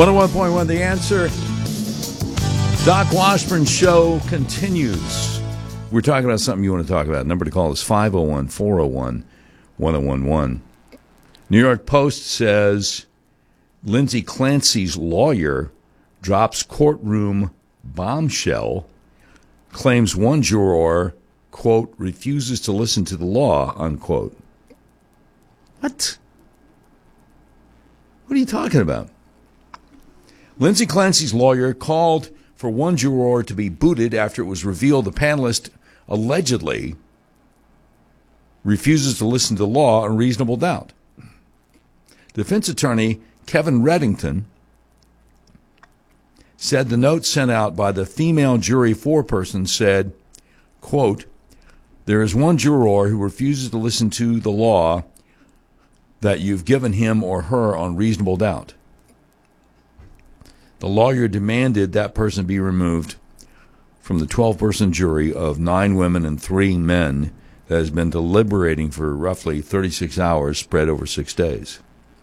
101.1 The Answer. Doc Washburn Show continues. We're talking about something you want to talk about. Number to call is 501-401-1011. New York Post says Lindsay Clancy's lawyer drops courtroom bombshell, claims one juror, quote, refuses to listen to the law, unquote. What? What are you talking about? Lindsay Clancy's lawyer called for one juror to be booted after it was revealed the panelist allegedly refuses to listen to the law on reasonable doubt. Defense attorney Kevin Reddington said the note sent out by the female jury foreperson said, quote, there is one juror who refuses to listen to the law that you've given him or her on reasonable doubt. The lawyer demanded that person be removed from the 12-person jury of 9 women and 3 men that has been deliberating for roughly 36 hours spread over 6 days.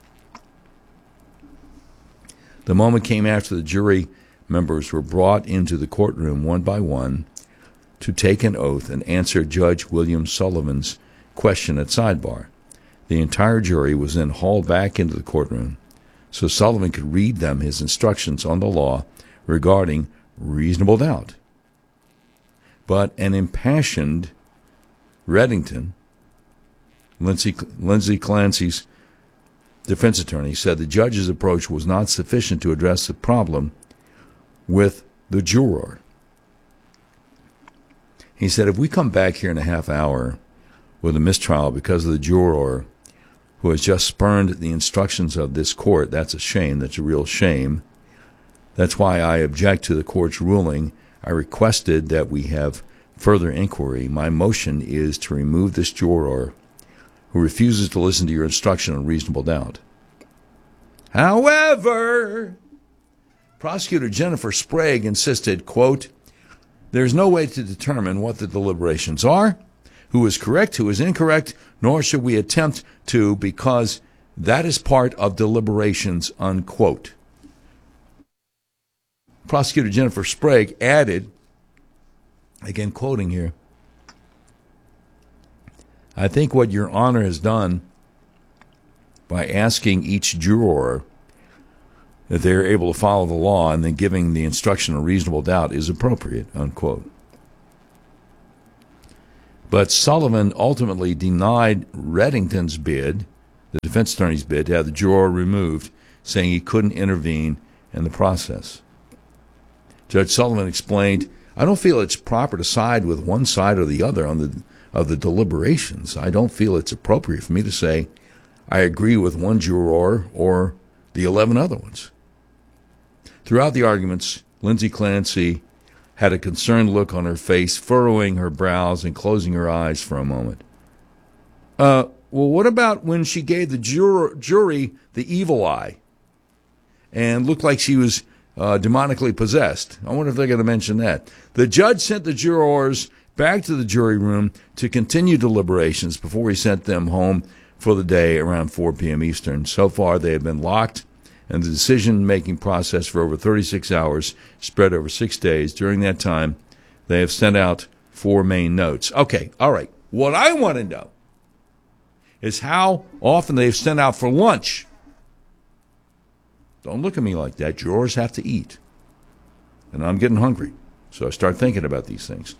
The moment came after the jury members were brought into the courtroom one by one to take an oath and answer Judge William Sullivan's question at sidebar. The entire jury was then hauled back into the courtroom so Sullivan could read them his instructions on the law regarding reasonable doubt. But an impassioned Reddington, Lindsay Clancy's defense attorney, said the judge's approach was not sufficient to address the problem with the juror. He said, if we come back here in a half hour with a mistrial because of the juror who has just spurned the instructions of this court, that's a shame. That's a real shame. That's why I object to the court's ruling. I requested that we have further inquiry. My motion is to remove this juror who refuses to listen to your instruction on reasonable doubt. However, prosecutor Jennifer Sprague insisted, quote, there's no way to determine what the deliberations are, who is correct, who is incorrect, nor should we attempt to, because that is part of deliberations, unquote. Prosecutor Jennifer Sprague added, again quoting here, I think what Your Honor has done by asking each juror that they're able to follow the law and then giving the instruction of reasonable doubt is appropriate, unquote. But Sullivan ultimately denied Reddington's bid, the defense attorney's bid, to have the juror removed, saying he couldn't intervene in the process. Judge Sullivan explained, I don't feel it's proper to side with one side or the other of the deliberations. I don't feel it's appropriate for me to say I agree with one juror or the 11 other ones. Throughout the arguments, Lindsay Clancy had a concerned look on her face, furrowing her brows and closing her eyes for a moment. Well, what about when she gave the jury the evil eye and looked like she was demonically possessed? I wonder if they're going to mention that. The judge sent the jurors back to the jury room to continue deliberations before he sent them home for the day around 4 p.m. Eastern. So far, they have been locked in the decision-making process for over 36 hours, spread over 6 days. During that time, they have sent out 4 main notes. Okay, all right. What I want to know is how often they've sent out for lunch. Don't look at me like that. Jurors have to eat. And I'm getting hungry, so I start thinking about these things.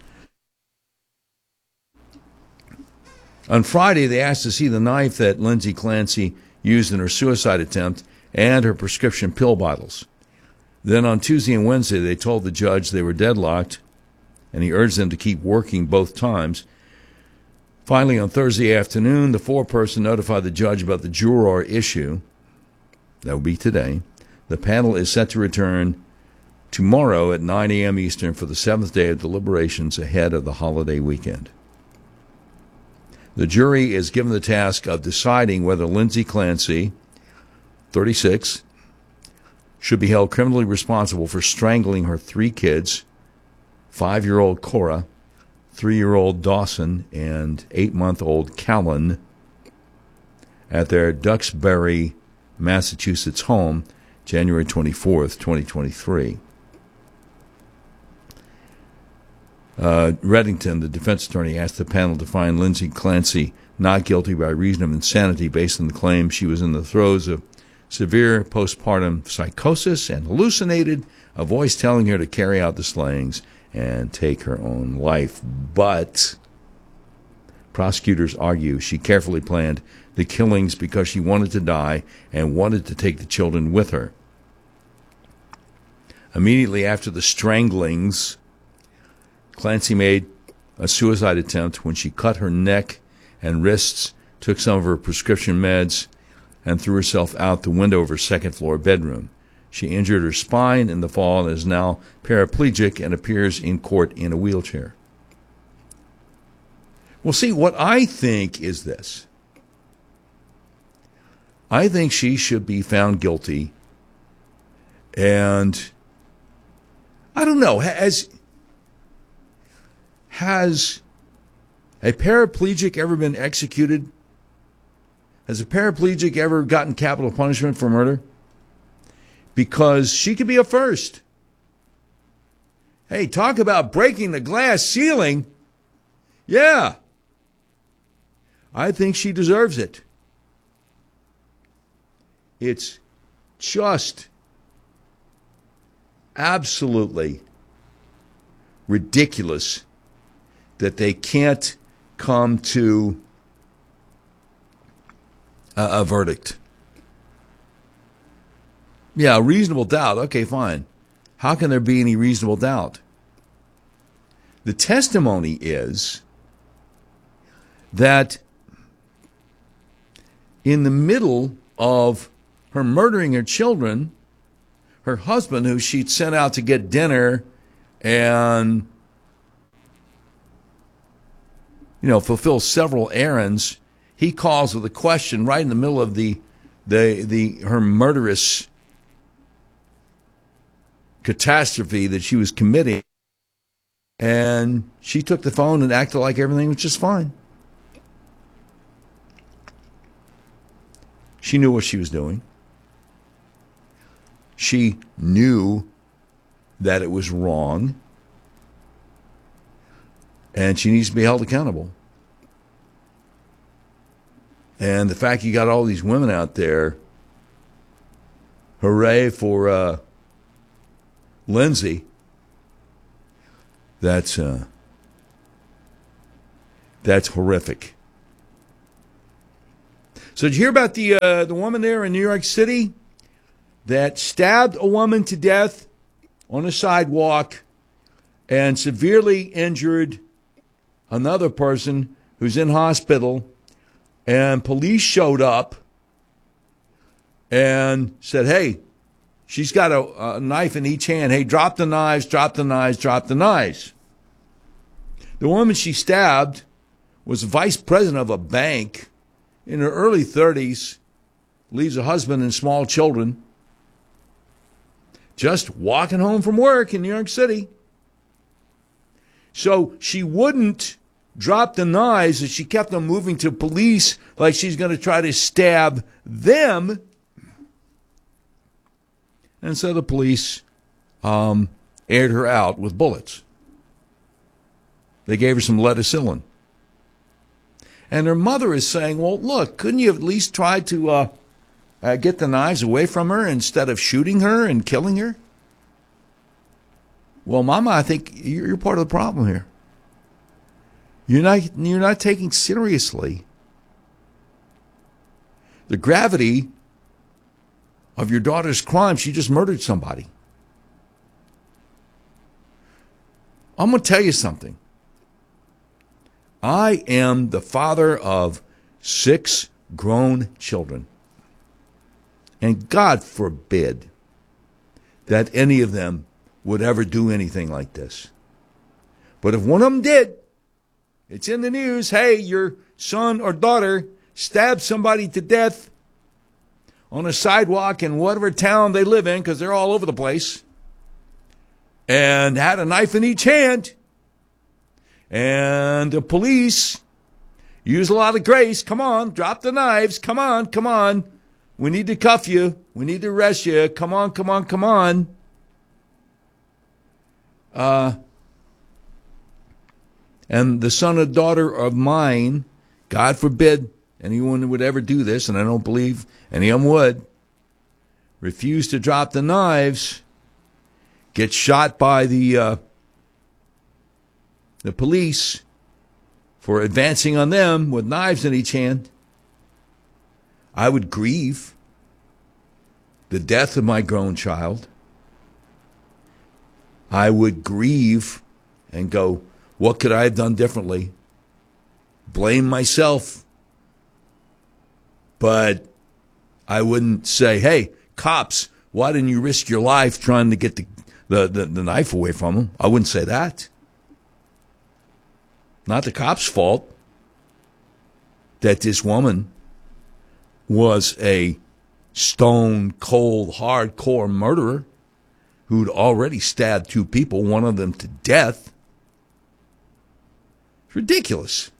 On Friday, they asked to see the knife that Lindsay Clancy used in her suicide attempt and her prescription pill bottles. Then on Tuesday and Wednesday, they told the judge they were deadlocked, and he urged them to keep working both times. Finally, on Thursday afternoon, the foreperson notified the judge about the juror issue. That will be today. The panel is set to return tomorrow at 9 a.m. Eastern for the 7th day of deliberations ahead of the holiday weekend. The jury is given the task of deciding whether Lindsay Clancy, 36, should be held criminally responsible for strangling her 3 kids, 5-year-old Cora, 3-year-old Dawson, and 8-month-old Callan, at their Duxbury, Massachusetts home January 24th, 2023. Reddington, the defense attorney, asked the panel to find Lindsay Clancy not guilty by reason of insanity based on the claim she was in the throes of severe postpartum psychosis and hallucinated a voice telling her to carry out the slayings and take her own life. But prosecutors argue she carefully planned the killings because she wanted to die and wanted to take the children with her. Immediately after the stranglings, Clancy made a suicide attempt when she cut her neck and wrists, took some of her prescription meds, and threw herself out the window of her second-floor bedroom. She injured her spine in the fall and is now paraplegic and appears in court in a wheelchair. Well, see, what I think is this. I think she should be found guilty, and I don't know, has a paraplegic ever been executed? Has a paraplegic ever gotten capital punishment for murder? Because she could be a first. Hey, talk about breaking the glass ceiling. Yeah. I think she deserves it. It's just absolutely ridiculous that they can't come to a verdict. Yeah, reasonable doubt. Okay, fine. How can there be any reasonable doubt? The testimony is that in the middle of her murdering her children, her husband, who she'd sent out to get dinner and, fulfill several errands, he calls with a question right in the middle of her murderous catastrophe that she was committing, and she took the phone and acted like everything was just fine. She knew what she was doing. She knew that it was wrong, and she needs to be held accountable. And the fact you got all these women out there, hooray for Lindsay, that's horrific. So did you hear about the woman there in New York City that stabbed a woman to death on a sidewalk and severely injured another person who's in hospital, and police showed up and said, hey, she's got a knife in each hand. Hey, drop the knives, drop the knives, drop the knives. The woman she stabbed was vice president of a bank in her early 30s, leaves a husband and small children, just walking home from work in New York City. So she wouldn't drop the knives as she kept on moving to police like she's going to try to stab them. And so the police aired her out with bullets. They gave her some Leticillin. And her mother is saying, well, look, couldn't you have at least tried to get the knives away from her instead of shooting her and killing her? Well, Mama, I think you're part of the problem here. You're not taking seriously the gravity of your daughter's crime. She just murdered somebody. I'm going to tell you something. I am the father of 6 grown children. And God forbid that any of them would ever do anything like this. But if one of them did, it's in the news, hey, your son or daughter stabbed somebody to death on a sidewalk in whatever town they live in, because they're all over the place, and had a knife in each hand. And the police use a lot of grace. Come on, drop the knives. Come on, come on. We need to cuff you. We need to arrest you. Come on, come on, come on. And the son or daughter of mine, God forbid anyone would ever do this, and I don't believe any of them would, refuse to drop the knives, get shot by the police for advancing on them with knives in each hand. I would grieve the death of my grown child. I would grieve and go, what could I have done differently? Blame myself. But I wouldn't say, hey, cops, why didn't you risk your life trying to get the knife away from them? I wouldn't say that. Not the cops' fault that this woman was a stone cold, hardcore murderer who'd already stabbed 2 people, one of them to death. It's ridiculous.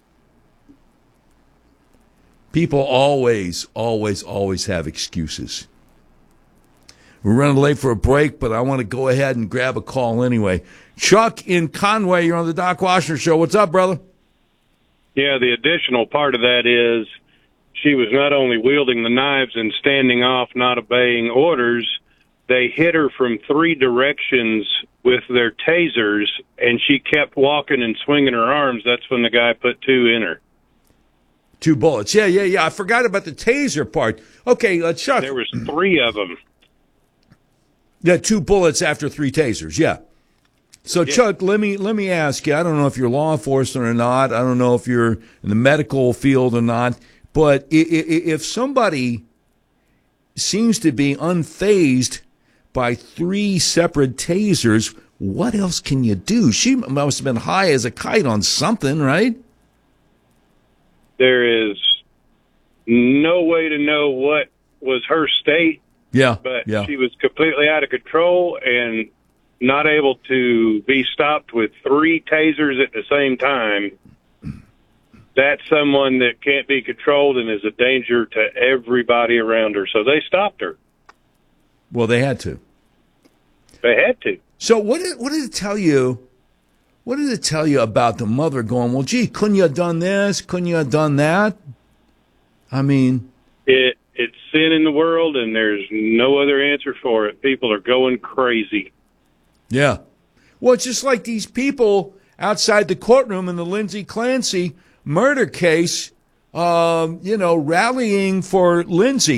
People always have excuses. We're running late for a break, but I want to go ahead and grab a call anyway. Chuck in Conway, you're on the Doc Washner Show. What's up, brother? Yeah, the additional part of that is she was not only wielding the knives and standing off, not obeying orders, they hit her from 3 directions with their tasers, and she kept walking and swinging her arms. That's when the guy put 2 in her. 2 bullets. Yeah. I forgot about the taser part. Okay, Chuck. There was 3 of them. Yeah, 2 bullets after 3 tasers. Yeah. So, yeah. Chuck, let me ask you. I don't know if you're law enforcement or not. I don't know if you're in the medical field or not. But if somebody seems to be unfazed by 3 separate tasers, what else can you do? She must have been high as a kite on something, right? There is no way to know what was her state. Yeah. But she was completely out of control and not able to be stopped with 3 tasers at the same time. That's someone that can't be controlled and is a danger to everybody around her. So they stopped her. Well, they had to. They had to. So what did it tell you? What did it tell you about the mother going, well, gee, couldn't you have done this? Couldn't you have done that? I mean, it's sin in the world, and there's no other answer for it. People are going crazy. Yeah. Well, it's just like these people outside the courtroom in the Lindsay Clancy murder case, rallying for Lindsay.